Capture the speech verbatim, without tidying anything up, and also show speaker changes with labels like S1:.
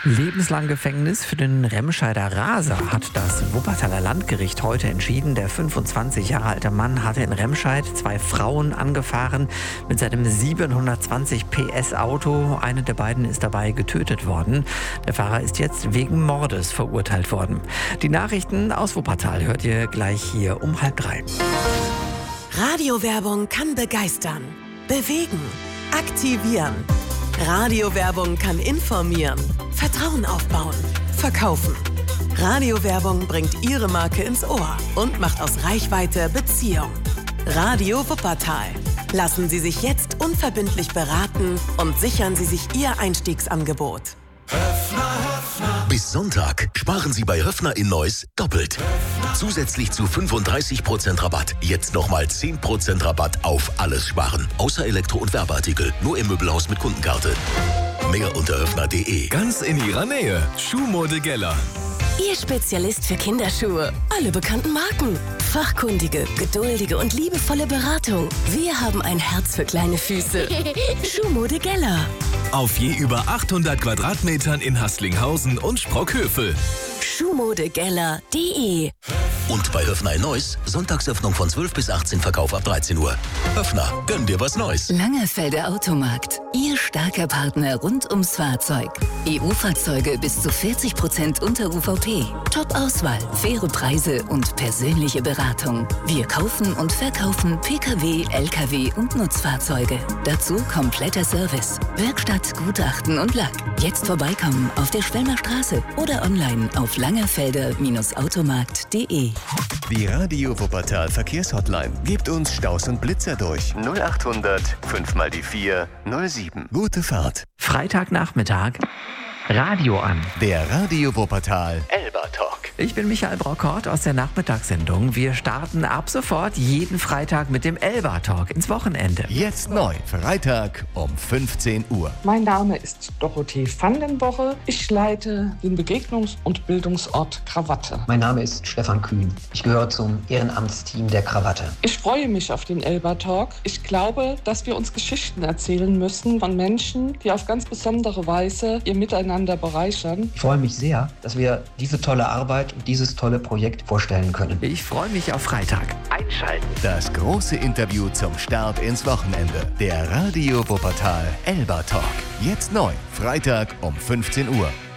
S1: Lebenslang Gefängnis für den Remscheider Raser hat das Wuppertaler Landgericht heute entschieden. Der fünfundzwanzig Jahre alte Mann hatte in Remscheid zwei Frauen angefahren mit seinem siebenhundertzwanzig P S Auto. Eine der beiden ist dabei getötet worden. Der Fahrer ist jetzt wegen Mordes verurteilt worden. Die Nachrichten aus Wuppertal hört ihr gleich hier um halb drei.
S2: Radiowerbung kann begeistern, bewegen, aktivieren. Radiowerbung kann informieren, Vertrauen aufbauen, verkaufen. Radiowerbung bringt Ihre Marke ins Ohr und macht aus Reichweite Beziehung. Radio Wuppertal. Lassen Sie sich jetzt unverbindlich beraten und sichern Sie sich Ihr Einstiegsangebot.
S3: Bis Sonntag sparen Sie bei Höffner in Neuss doppelt. Zusätzlich zu fünfunddreißig Prozent Rabatt. Jetzt nochmal zehn Prozent Rabatt auf alles sparen. Außer Elektro- und Werbeartikel. Nur im Möbelhaus mit Kundenkarte. Mehr unter höffner punkt de.
S4: Ganz in Ihrer Nähe. Schuhmode Geller.
S2: Ihr Spezialist für Kinderschuhe. Alle bekannten Marken. Fachkundige, geduldige und liebevolle Beratung. Wir haben ein Herz für kleine Füße. Schuhmode Geller.
S4: Auf je über achthundert Quadratmetern in Haßlinghausen und Sprockhövel.
S2: Schuhmodegeller punkt de.
S3: Und bei Höffner in Neuss, Sonntagsöffnung von zwölf bis achtzehn, Verkauf ab dreizehn Uhr. Höffner, gönn dir was Neues.
S5: Langerfelder Automarkt. Ihr starker Partner rund ums Fahrzeug. E U-Fahrzeuge bis zu vierzig Prozent unter U V P. Top-Auswahl, faire Preise und persönliche Beratung. Wir kaufen und verkaufen Pkw, Lkw und Nutzfahrzeuge. Dazu kompletter Service. Werkstatt, Gutachten und Lack. Jetzt vorbeikommen auf der Schwelmer Straße oder online auf langerfelder Automarkt punkt de.
S6: Die Radio Wuppertal Verkehrshotline. Gebt uns Staus und Blitzer durch. null achthundert fünf mal die vier null sieben. Gute Fahrt.
S1: Freitagnachmittag, Radio an.
S6: Der Radio Wuppertal Elba Talk.
S1: Ich bin Michael Brockort aus der Nachmittagssendung. Wir starten ab sofort jeden Freitag mit dem Elba Talk ins Wochenende.
S6: Jetzt neu, Freitag um fünfzehn Uhr.
S7: Mein Name ist Dorothee Vandenborre. Ich leite den Begegnungs- und Bildungsort Krawatte.
S8: Mein Name ist Stefan Kühn. Ich gehöre zum Ehrenamtsteam der Krawatte.
S7: Ich freue mich auf den Elba Talk. Ich glaube, dass wir uns Geschichten erzählen müssen von Menschen, die auf ganz besondere Weise ihr Miteinander bereichern.
S8: Ich freue mich sehr, dass wir diese tolle Arbeit und dieses tolle Projekt vorstellen können.
S1: Ich freue mich auf Freitag. Einschalten.
S6: Das große Interview zum Start ins Wochenende. Der Radio Wuppertal Elba Talk. Jetzt neu, Freitag um fünfzehn Uhr.